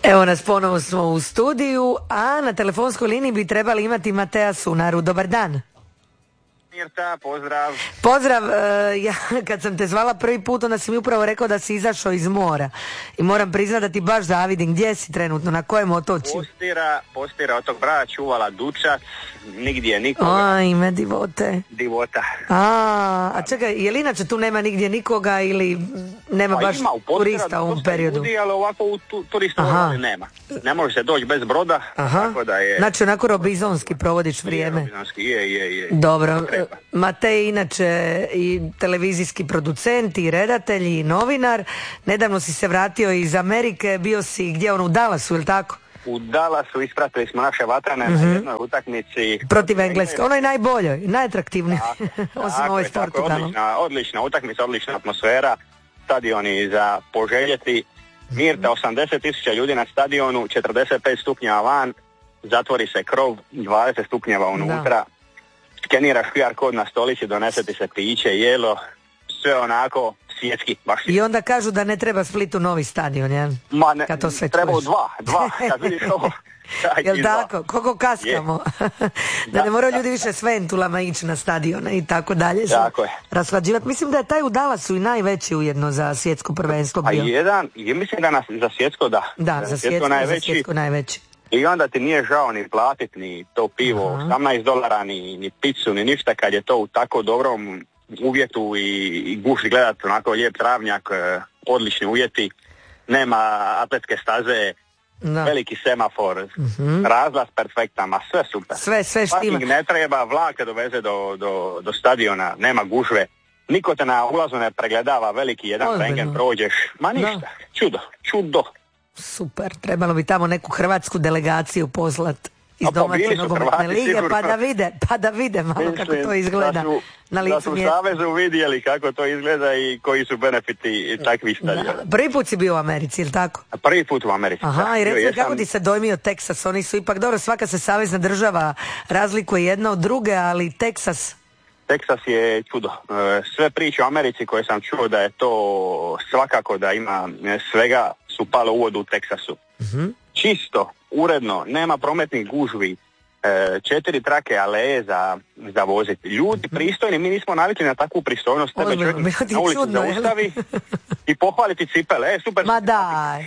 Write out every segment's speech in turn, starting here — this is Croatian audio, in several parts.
Evo nas, ponovo smo u studiju, a na telefonskoj liniji bi trebali imati Matea Sunaru. Dobar dan. Mirta, pozdrav. Pozdrav, ja kad sam te zvala prvi put, onda si mi upravo rekao da si izašao iz mora. I moram priznati da ti baš zavidim. Gdje si trenutno, na kojem otočju? Postira otok Brač, čuvala Dučac, nigdje nikoga. Ajme, Divota. A čekaj, je li inače tu nema nigdje nikoga ili nema baš turista u ovom periodu? Ljudi, ali ovako u turista nema. Ne može se doći bez broda, tako da je... Znači onako robinzonski provodiš vrijeme. Robinzonski, je. Dobro. Matej je inače i televizijski producent i redatelj i novinar. Nedavno si se vratio iz Amerike, bio si gdje u Dallasu, je li tako? U Dallasu ispratili smo naše vatrane na jednoj utakmici protiv Engleske, onoj najboljoj, najatraktivnijoj, osim ove s Portugalom. Odlična utakmica, odlična atmosfera, stadioni za poželjeti. Mirta, 80.000 ljudi na stadionu, 45 stupnjeva van, zatvori se krov, 20 stupnjeva unutra. Skeniraš QR kod na stolici, donese ti se piće, jelo, sve onako svjetski. Baš. I onda kažu da ne treba Splitu novi stadion, jel? Ma ne, treba dva, kad vidiš ovo. Jel tako? Koliko kaskamo? Da ne moraju ljudi više s ventulama ići na stadione i tako dalje. Tako je. Raslađivati. Mislim da je taj u Dallasu i najveći ujedno za svjetsko prvenstvo bio. Mislim da za svjetsko da. Da, za svjetsko najveći. I onda ti nije žao ni platiti ni to pivo, $18, ni picu, ni ništa, kad je to u tako dobrom uvjetu i gušt gledati onako lijep travnjak, odlični uvjeti, nema atletske staze, veliki semafor, razlaz perfektan, ma sve super. Sve štima. Ne treba, vlak te doveze do stadiona, nema gužve, niko te na ulazu ne pregledava, veliki jedan rengen prođeš, ma ništa, čudo. Super, trebalo bi tamo neku hrvatsku delegaciju poslati iz domaće nogometne lige, pa da vide malo kako to izgleda na licu mjesta. Da su u Savezu vidjeli kako to izgleda i koji su benefiti takvih stadiona. Prvi put si bio u Americi, ili tako? Prvi put u Americi. I recimo kako ti se dojmio Teksas? Oni su ipak, dobro, svaka se savezna država razlikuje jedna od druge, ali Teksas je čudo. Sve priče o Americi koje sam čuo da je to svakako da ima svega su palo u vodu u Teksasu. Čisto, uredno, nema prometnih gužvi, 4 trake aleje za voziti. Ljudi pristojni, mi nismo navikli na takvu pristojnost. Tebe čovjek na ulici zaustavi i pohvaliti cipele. Super. Ma daj.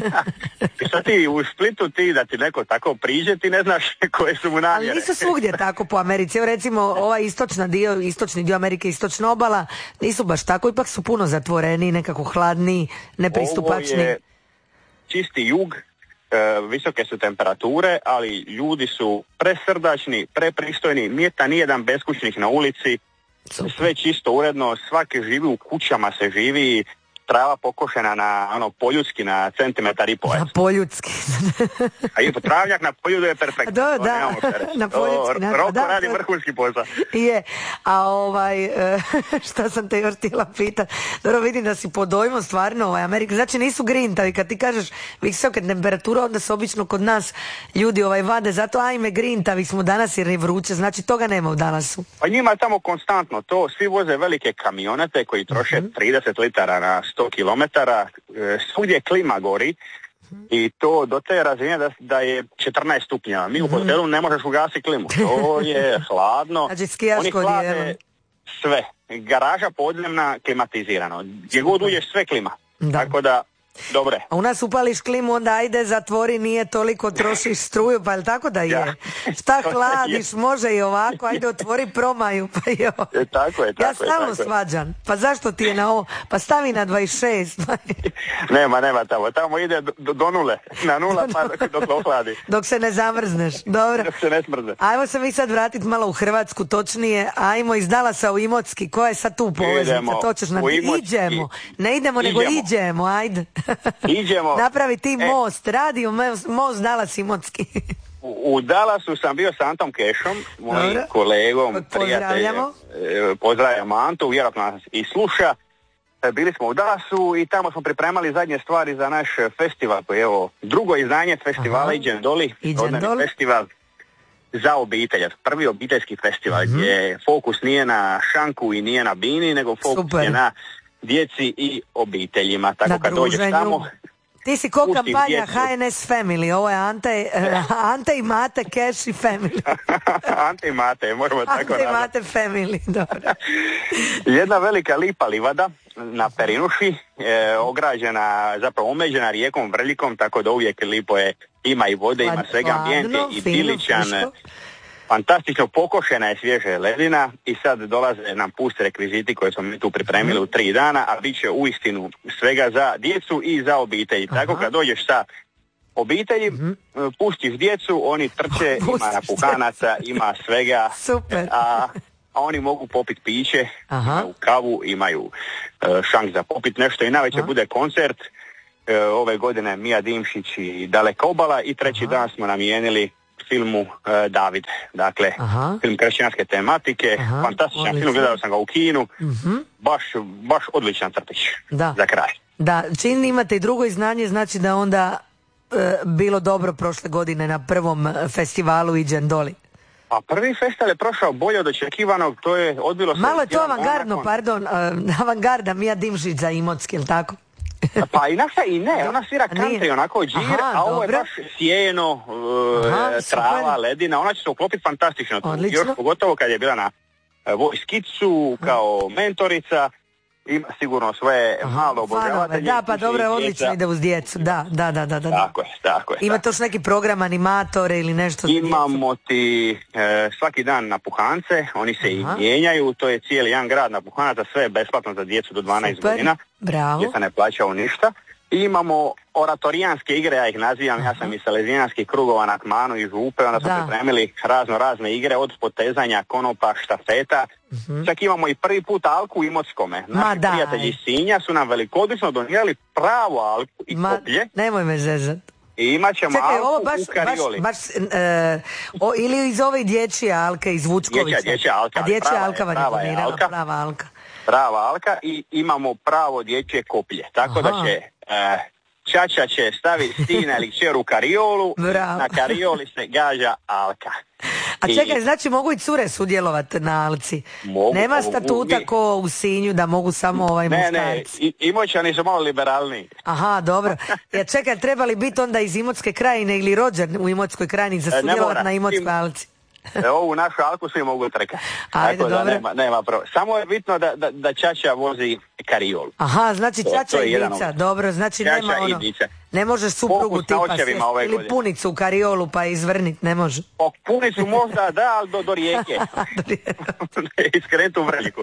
I sad ti u Splitu da ti neko tako priđe, ti ne znaš koje su mu namjere. Ali nisu svugdje tako po Americi. Evo recimo ovaj istočni dio Amerike, istočna obala, nisu baš tako, ipak su puno zatvoreni, nekako hladni, nepristupačni. Ovo je čisti jug, visoke su temperature, ali ljudi su presrdačni, prepristojni, nijedan beskućnik na ulici, sve čisto uredno, svaki živi u kućama, se živi, trava pokošena na poljudski, na centimetar i po. Na poljudski. A i travnjak na poljudu je perfektno. Da, na poljudski. Roko radi vrhunski posao. Je, a šta sam te još htjela pitati? Dobro, vidim da si pod dojmom stvarno Amerika. Znači nisu grintavi, kad ti kažeš visoke temperature, onda se obično kod nas ljudi vade, zato ajme grintavi smo danas jer je vruće, znači toga nema u Dallasu. Pa njima je tamo konstantno to, svi voze velike kamionete koji troše 30 litara na 100 kilometara, svugdje klima gori i to do te razine da je 14 stupnjeva. Mi u hotelu ne možeš ugasiti klimu, to je hladno. Znači oni hlade sve. Garaža podzemna klimatizirano. Gdje god uđeš sve klima. Tako da dobre. A u nas upališ klimu, onda ajde zatvori, nije toliko, trošiš struju, pa je li tako da je? Šta hladiš, može i ovako, ajde otvori promaju, pa jo. Tako je. Ja stalno svađam, pa zašto ti je na ovo, pa stavi na 26. Nema tamo ide do nule, na nula pa dok ohladi. Dok se ne zamrzneš, dobro. Dok se ne smrzne. Ajmo se mi sad vratiti malo u Hrvatsku, točnije, ajmo iz Dallasa u Imotski, koja je sad tu poveznica, to ćeš nam... Idemo, ne idemo, nego idemo, ajde. Idemo. Napravi ti most, radio most Dallas Imotski. U Dallasu sam bio s Antom Kešom, mojim kolegom, prijateljem. Pozdravljamo Antu, vjerojatno nas i sluša. Bili smo u Dallasu i tamo smo pripremali zadnje stvari za naš festival, koji je drugo izdanje festivala Iđen Doli, festival za obitelj, prvi obiteljski festival gdje fokus nije na šanku i nije na bini, nego fokus je na djeci i obiteljima, tako kad dođeš tamo Ti si ko kampanja HNS Family, ovo je Ante i Mate Cash i Family. Ante i Mate, moramo tako Ante i Mate Family, dobro. Jedna velika lipa livada na Perinuši, ograđena, zapravo omeđena rijekom Vrljikom, tako da uvijek lipo je, ima i vode, ima svega, ambijent je idiličan. Fantastično pokošena je svježa ledina i sad dolaze nam pusti rekviziti koje smo mi tu pripremili u 3 dana, a bit će uistinu svega za djecu i za obitelji. Tako kad dođeš sa obitelji, pustiš djecu, oni trče, ima napuhanaca, ima svega. Super. A oni mogu popiti piće, imaju kavu, imaju šank za popiti nešto i navečer bude koncert. Ove godine Mija Dimšić i Daleka obala i treći dan smo namijenili filmu David, dakle film kršćanske tematike, fantastičan film, gledao sam ga u kinu, baš odličan crtić za kraj. Da, čim imate i drugo iznanje, znači da onda bilo dobro prošle godine na prvom festivalu Iđen Doli. A prvi festival je prošao bolje od očekivanog, to je odbilo se... Malo je to avangardno, avangarda Mija Dimšić za Imotski, je li tako? Pa i naša i ne, ona svira country, onako džir, a ovo je baš sjeno, trava, ledina, ona će se uklopiti fantastično. Još pogotovo kad je bila na Vojskicu kao mentorica, ima sigurno svoje malo obožavatelje. Da, pa dobro, odlično ide uz djecu, da. Tako je. Ima to još neki program animatore ili nešto? Imamo ti svaki dan napuhance, oni se i mijenjaju, to je cijeli jedan grad napuhanaca, sve je besplatno za djecu do 12 godina. Bravo. Djeca ne plaćaju ništa. I imamo oratorijanske igre, ja ih nazivam, ja sam iz Salezijanskih krugova na Kmanu i Župe, onda smo pripremili razne igre, od potezanja, konopa, štafeta. Čak imamo i prvi put alku u Imotskome. Naši prijatelji iz Sinja su nam velikodušno donijeli pravu alku i koplje. Nemoj me zezat. I imat ćemo alku u Karioli. Ili iz ove dječje alke iz Vučkovića. Dječja alka. A dječja alka vam je donirala, prava alka. Prava alka i imamo pravo dječje koplje. Tako da će čača će staviti sina ili kćer u kariolu, na karioli se gađa alka. A čekaj, znači mogu i cure sudjelovati na alci? Nema statuta ko u Sinju da mogu samo muškarci? Ne, Imoćani su malo liberalniji. Aha, dobro. Ja čekaj, treba li biti onda iz Imotske krajine ili rođen u Imotskoj krajini za sudjelovati na Imotskoj alci? Ovu našu alku svi mogu trkati. Ajde, tako dobro. Da nema problem. Samo je bitno da čača vozi kariolu. Aha, znači čača i dica. Dobro, znači nema ono. Ne možeš suprugu tipa ili punicu u kariolu pa izvrnit, ne može. Punicu možda da, ali do rijeke. Iskrenuti u Vrljiku.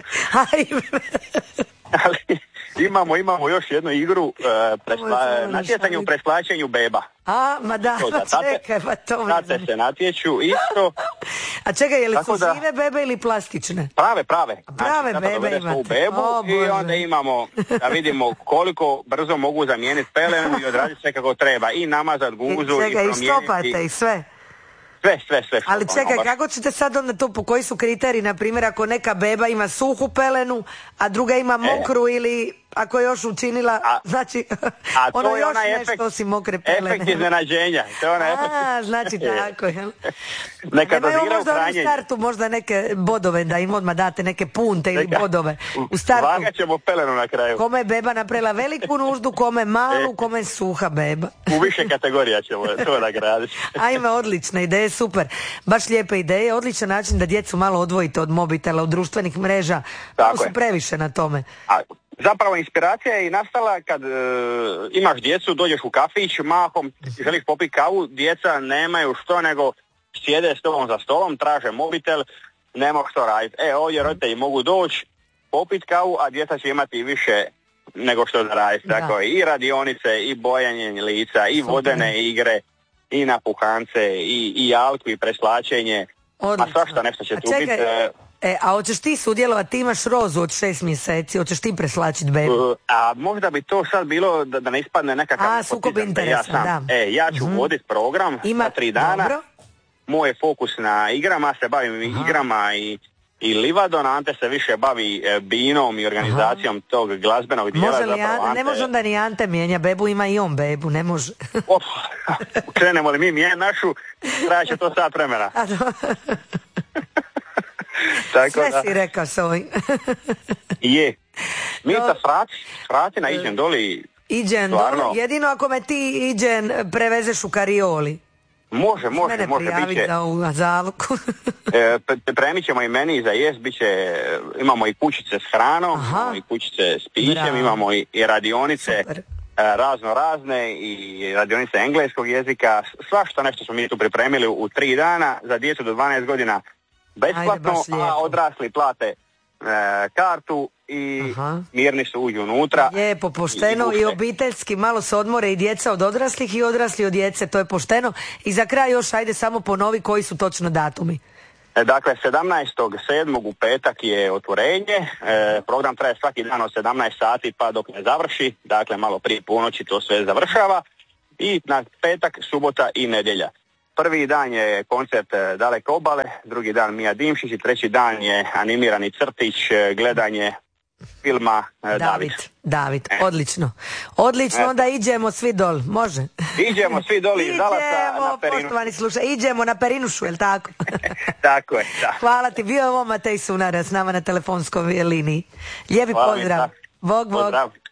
Ali imamo još jednu igru, natjecanje u preslačenju beba. Ma čekaj, pa to... Tate se natječu isto. A čekaj, je li su žive bebe ili plastične? Prave. Prave bebe imate. Bebu, i onda imamo, da vidimo koliko brzo mogu zamijeniti pelenu i odraditi sve kako treba. I namazat guzu i promijeniti... Čekaj, i štopate i sve. Sve. Ali čekaj, kako ćete sad onda to, po koji su kriteriji, na primjer, ako neka beba ima suhu pelenu, a druga ima mokru ili ako je još učinila, znači ono još nešto osim mokre pelene. Efekt iznenađenja. Znači tako, jel? Neka dozira u možda hranjenju. u startu možda neke bodove, da im odmah date neke punte ili bodove. U startu. Vagat ćemo pelenu na kraju. Kome je beba napravila veliku nuždu, kome malu, kome suha beba. U više kategorija ćemo to nagraditi. Ajme, odlična ideja, super. Baš lijepe ideje, odličan način da djecu malo odvojite od mobitela, od društvenih mreža. Tako su previše na tome. Zapravo inspiracija je i nastala kad imaš djecu, dođeš u kafić, mahom, želiš popiti kavu, djeca nemaju što nego sjede s tobom za stolom, traže mobitel, nema što raditi. Ovdje roditelji mogu doći, popiti kavu, a djeca će imati više nego što zaraditi. Tako i radionice, i bojanje lica, i vodene igre, i napuhance, i alku, i preslačenje. A svašta nešto će tu biti. A hoćeš ti sudjelovati, ti imaš Rozu od 6 mjeseci, hoćeš ti preslačiti bebu? A možda bi to sad bilo da ne ispadne nekakav sukob interesa, ja ću voditi program za 3 dana. Dobro. Moj je fokus na igrama, se bavim igrama i livadom, Ante se više bavi binom i organizacijom tog glazbenog dijela. Može li ne može onda ni Ante mijenja bebu, ima i on bebu, ne može. Krenemo li mi mijenja našu, traće to sat vremena. Sve si rekao s ovim. Je. Mi sa Frati na Iđen Doli Iđen dole, jedino ako me ti Iđen prevezeš u karioli. Može, bit će. Za ovu zaluku. Pripremit ćemo i meni za jest, imamo i kućice s hranom, imamo i kućice s pićem, imamo i radionice. Super. Razne i radionice engleskog jezika, svašta nešto smo mi tu pripremili u 3 dana za djecu do 12 godina besplatno, a odrasli plate kartu i mirni su uđu unutra. Lijepo, pošteno i obiteljski, malo se odmore i djeca od odraslih i odrasli od djece, to je pošteno. I za kraj još ajde samo ponovi koji su točno datumi. Dakle, 17.7. u petak je otvorenje, program traje svaki dan od 17 sati pa dok ne završi, dakle malo prije ponoći to sve završava i na petak, subota i nedjelja. Prvi dan je koncert Daleke obale, drugi dan Mija Dimšić i treći dan je animirani crtić, gledanje filma David, odlično. Onda iđemo svi dol, može? Iđemo svi dol iz Dalasa na Perinu. Poštovani slušaj, iđemo na Perinušu, jel tako? Tako je, da. Hvala ti, bio je ovo Matej Sunara s nama na telefonskoj liniji. Lijepi pozdrav. Bog.